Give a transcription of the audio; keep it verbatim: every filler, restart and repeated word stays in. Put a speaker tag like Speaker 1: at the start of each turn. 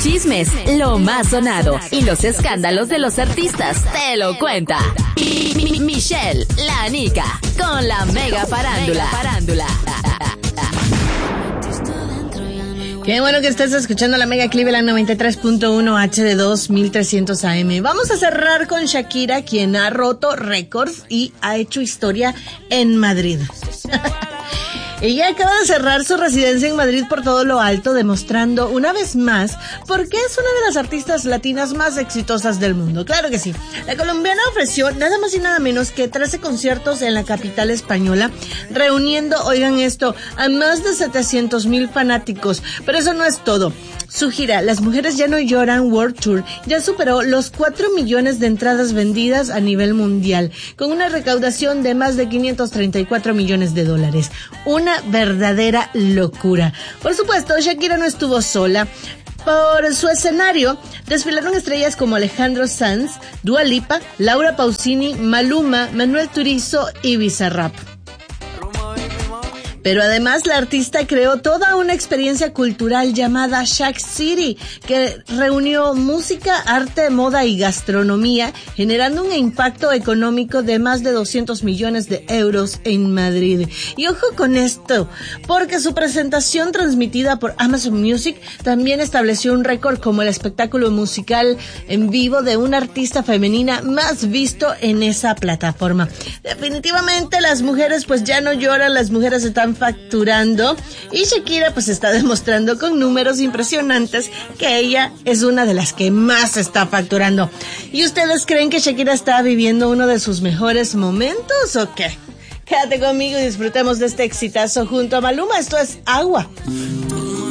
Speaker 1: chismes, lo más sonado y los escándalos de los artistas te lo cuenta Mi- Mi- Michelle, la Nica, con la mega farándula. farándula.
Speaker 2: Qué bueno que estés escuchando la Mega Cleveland noventa y tres punto uno H D dos mil trescientos A M. Vamos a cerrar con Shakira, quien ha roto récords y ha hecho historia en Madrid. Ella acaba de cerrar su residencia en Madrid por todo lo alto, demostrando una vez más por qué es una de las artistas latinas más exitosas del mundo. Claro que sí. La colombiana ofreció nada más y nada menos que trece conciertos en la capital española, reuniendo, oigan esto, a más de setecientos mil fanáticos. Pero eso no es todo. Su gira, Las Mujeres Ya No Lloran World Tour, ya superó los cuatro millones de entradas vendidas a nivel mundial, con una recaudación de más de quinientos treinta y cuatro millones de dólares. Una verdadera locura. Por supuesto, Shakira no estuvo sola. Por su escenario desfilaron estrellas como Alejandro Sanz, Dua Lipa, Laura Pausini, Maluma, Manuel Turizo y Bizarrap. Pero además la artista creó toda una experiencia cultural llamada Shack City, que reunió música, arte, moda y gastronomía, generando un impacto económico de más de doscientos millones de euros en Madrid. Y ojo con esto, porque su presentación transmitida por Amazon Music también estableció un récord como el espectáculo musical en vivo de una artista femenina más visto en esa plataforma. Definitivamente las mujeres pues ya no lloran, las mujeres están facturando y Shakira pues está demostrando con números impresionantes que ella es una de las que más está facturando. ¿Y ustedes creen que Shakira está viviendo uno de sus mejores momentos o qué? Quédate conmigo y disfrutemos de este exitazo junto a Maluma. Esto es Agua.